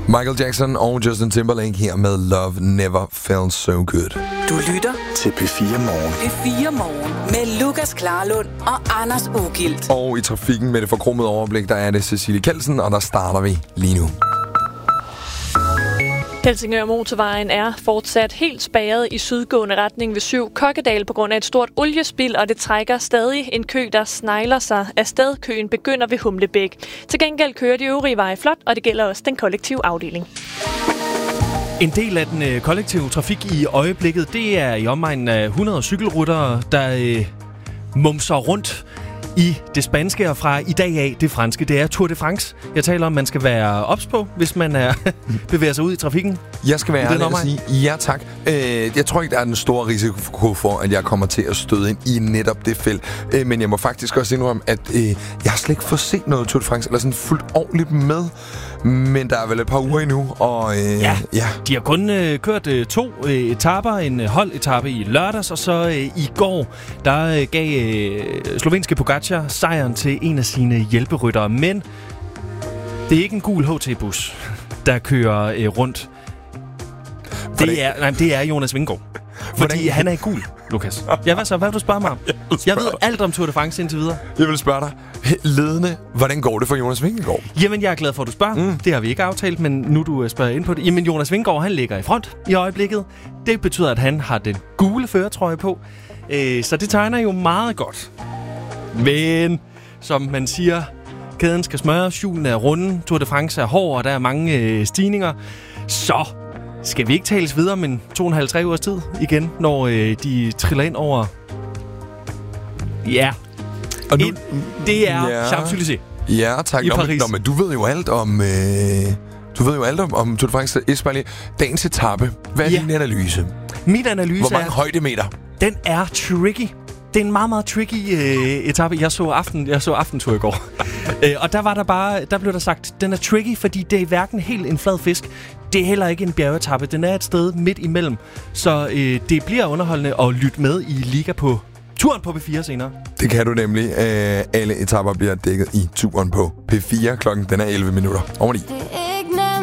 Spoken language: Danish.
Michael Jackson og Justin Timberlake her med Love Never Felt So Good. Du lytter til P4 Morgen. P4 Morgen med Lukas Klarlund og Anders Ugilt. Og i trafikken med det forkromede overblik, der er det Cecilie Kelsen, og der starter vi lige nu. Helsingør Motorvejen er fortsat helt spærret i sydgående retning ved 7 Kokkedal på grund af et stort oliespild, og det trækker stadig en kø, der snegler sig afsted. Køen begynder ved Humlebæk. Til gengæld kører de øvrige veje flot, og det gælder også den kollektive afdeling. En del af den kollektive trafik i øjeblikket, det er i omegnen af 100 cykelryttere, der mumser rundt i det spanske, og fra i dag af det franske. Det er Tour de France. Jeg taler om, man skal være ops på, hvis man bevæger sig ud i trafikken. Jeg skal være ærlig og sige ja tak. Jeg tror ikke, der er den store risiko for, at jeg kommer til at støde ind i netop det felt. Men jeg må faktisk også indrømme, at jeg har slet ikke fået set noget Tour de France, eller sådan fuldt ordentligt med. Men der er vel et par uger endnu, og ja. De har kun kørt 2 etaper, en holdetappe i lørdags, og så i går, der gav slovenske Pogačar sejren til en af sine hjælperyttere. Men det er ikke en gul HT-bus, der kører rundt. Det er Jonas Vingegaard. Fordi han er gul, Lukas. Ja, hvad så? Hvad vil du spørge mig om? Jeg ved alt om Tour de France indtil videre. Jeg vil spørge dig, ledende, hvordan går det for Jonas Vingegaard? Jamen, jeg er glad for, at du spørger. Det har vi ikke aftalt, men nu du spørger ind på det. Jamen, Jonas Vingegaard, han ligger i front i øjeblikket. Det betyder, at han har den gule førertrøje på. Så det tegner jo meget godt. Men, som man siger, kæden skal smøres, hjulene er runde, Tour de France er hård, og der er mange stigninger. Så skal vi ikke tales videre om en 2,5-3 ugers tid igen, når de triller ind over... Ja. Og nu, det er Champs-Élysées. Ja, tak. I Paris. Men du ved jo alt om... om Tour de France. Espali, dagens etape. Hvad er din analyse? Min analyse Hvor mange højdemeter? Den er tricky. Det er en meget, meget tricky etape. Jeg så aftentur i går. Og der blev der sagt, den er tricky, fordi det er hverken helt en flad fisk. Det er heller ikke en bjergetappe. Den er et sted midt imellem. Så det bliver underholdende at lytte med i Liga på turen på P4 senere. Det kan du nemlig. Alle etapper bliver dækket i turen på P4. Klokken den er 11 minutter. Over 9.